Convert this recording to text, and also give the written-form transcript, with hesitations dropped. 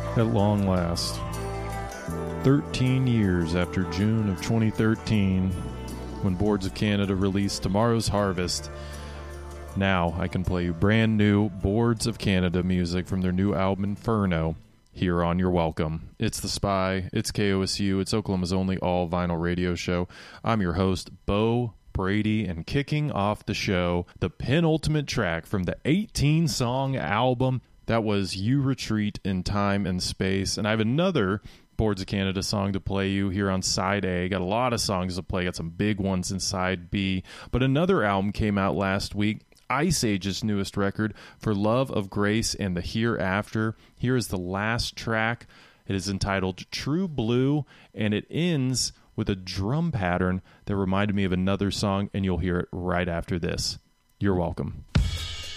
At long last, 13 years after June of 2013, when Boards of Canada released Tomorrow's Harvest, now I can play you brand new Boards of Canada music from their new album Inferno here on Your Welcome. It's The Spy, it's KOSU, it's Oklahoma's only all-vinyl radio show. I'm your host, Bo Brady, and kicking off the show, the penultimate track from the 18-song album that was You Retreat in Time and Space. And I have another Boards of Canada song to play you here on Side A. Got a lot of songs to play, got some big ones in Side B. But another album came out last week, Ice Age's newest record, For Love of Grace and the Hereafter. Here is the last track. It is entitled True Blue, and it ends with a drum pattern that reminded me of another song, and you'll hear it right after this. You're welcome.